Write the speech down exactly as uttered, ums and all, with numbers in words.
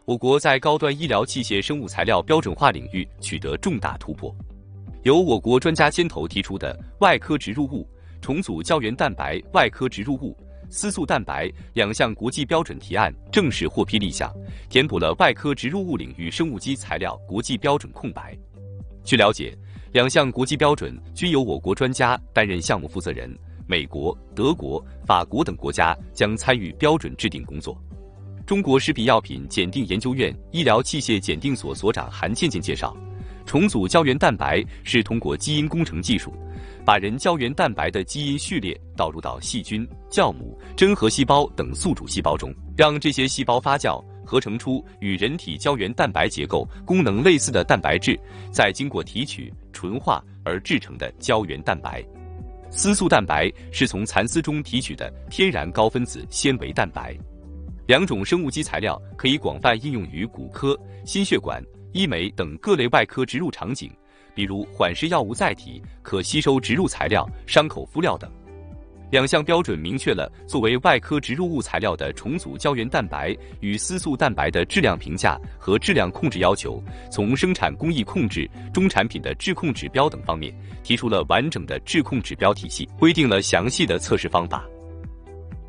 我国在高端医疗器械生物材料标准化领域取得重大突破。由我国专家牵头提出的外科植入物、重组胶原蛋白外科植入物、丝素蛋白两项国际标准提案正式获批立项，填补了外科植入物领域生物基材料国际标准空白。据了解，两项国际标准均由我国专家担任项目负责人，美国、德国、法国等国家将参与标准制定工作。中国食品药品检定研究院医疗器械检定所所长韩倩倩介绍，重组胶原蛋白是通过基因工程技术，把人胶原蛋白的基因序列导入到细菌、酵母、真核细胞等宿主细胞中，让这些细胞发酵，合成出与人体胶原蛋白结构、功能类似的蛋白质，再经过提取、纯化而制成的胶原蛋白。丝素蛋白是从蚕丝中提取的天然高分子纤维蛋白。两种生物基材料可以广泛应用于骨科、心血管、医美等各类外科植入场景，比如缓释药物载体、可吸收植入材料、伤口敷料等。两项标准明确了作为外科植入物材料的重组胶原蛋白与丝素蛋白的质量评价和质量控制要求，从生产工艺控制、中产品的质控指标等方面提出了完整的质控指标体系，规定了详细的测试方法。